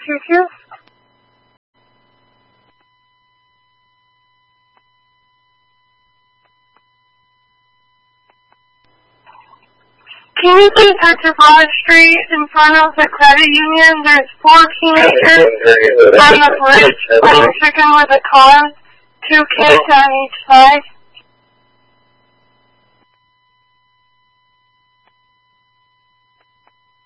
Massachusetts. Can you please head to Broad Street in front of the credit union? There's 4 teenagers on the bridge playing chicken with a car, 2 kids on each side.